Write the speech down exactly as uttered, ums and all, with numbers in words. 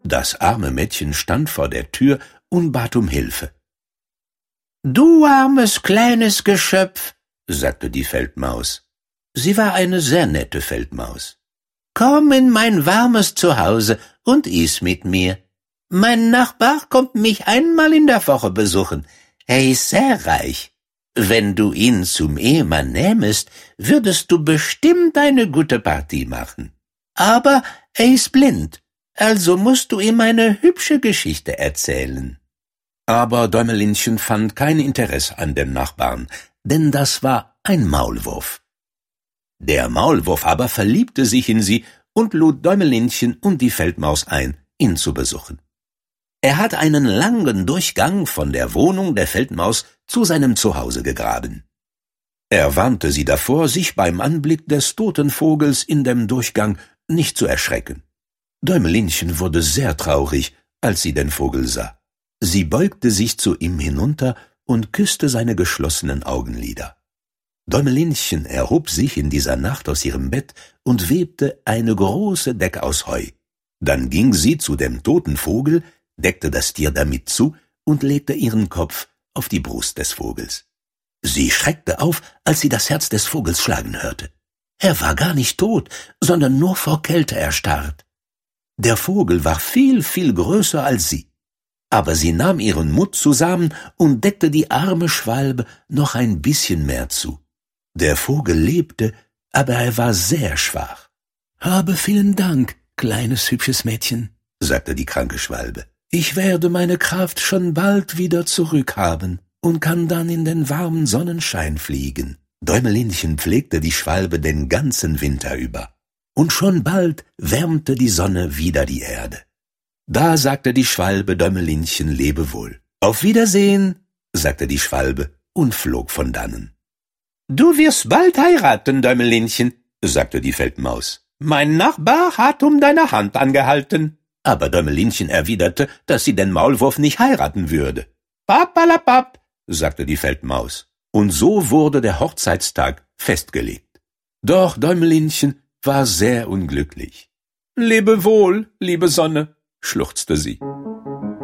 Das arme Mädchen stand vor der Tür und bat um Hilfe. »Du armes kleines Geschöpf«, sagte die Feldmaus. Sie war eine sehr nette Feldmaus. »Komm in mein warmes Zuhause und iß mit mir. Mein Nachbar kommt mich einmal in der Woche besuchen. Er ist sehr reich. Wenn du ihn zum Ehemann nähmest, würdest du bestimmt eine gute Partie machen. Aber er ist blind, also musst du ihm eine hübsche Geschichte erzählen.« Aber Däumelinchen fand kein Interesse an dem Nachbarn, denn das war ein Maulwurf. Der Maulwurf aber verliebte sich in sie und lud Däumelinchen und die Feldmaus ein, ihn zu besuchen. Er hat einen langen Durchgang von der Wohnung der Feldmaus zu seinem Zuhause gegraben. Er warnte sie davor, sich beim Anblick des toten Vogels in dem Durchgang nicht zu erschrecken. Däumelinchen wurde sehr traurig, als sie den Vogel sah. Sie beugte sich zu ihm hinunter und küsste seine geschlossenen Augenlider. Däumelinchen erhob sich in dieser Nacht aus ihrem Bett und webte eine große Decke aus Heu. Dann ging sie zu dem toten Vogel, deckte das Tier damit zu und legte ihren Kopf auf die Brust des Vogels. Sie schreckte auf, als sie das Herz des Vogels schlagen hörte. Er war gar nicht tot, sondern nur vor Kälte erstarrt. Der Vogel war viel, viel größer als sie. Aber sie nahm ihren Mut zusammen und deckte die arme Schwalbe noch ein bisschen mehr zu. Der Vogel lebte, aber er war sehr schwach. »Habe vielen Dank, kleines hübsches Mädchen«, sagte die kranke Schwalbe. »Ich werde meine Kraft schon bald wieder zurückhaben und kann dann in den warmen Sonnenschein fliegen.« Däumelinchen pflegte die Schwalbe den ganzen Winter über. Und schon bald wärmte die Sonne wieder die Erde. Da sagte die Schwalbe Däumelinchen lebewohl. »Auf Wiedersehen«, sagte die Schwalbe und flog von dannen. »Du wirst bald heiraten, Däumelinchen«, sagte die Feldmaus. »Mein Nachbar hat um deine Hand angehalten.« Aber Däumelinchen erwiderte, dass sie den Maulwurf nicht heiraten würde. »Papalapap«, sagte die Feldmaus. Und so wurde der Hochzeitstag festgelegt. Doch Däumelinchen war sehr unglücklich. »Lebe wohl, liebe Sonne«, schluchzte sie.